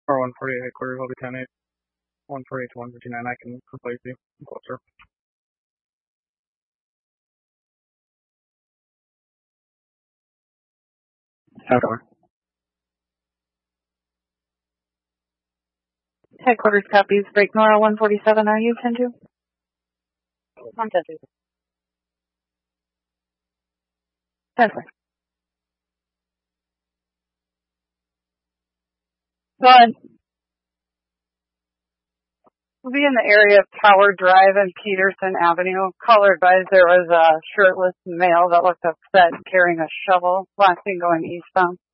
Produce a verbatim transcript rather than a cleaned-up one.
Or one forty-eight headquarters, I'll be ten eight. one forty-eight to one fifty-nine, I can replace you. I'm closer. Okay. Headquarters copies. Break Nora one forty-seven. Are you ten two? I'm ten two. ten four. Go ahead. We'll be in the area of Tower Drive and Peterson Avenue. Caller advised there was a shirtless male that looked upset carrying a shovel, last seen going eastbound.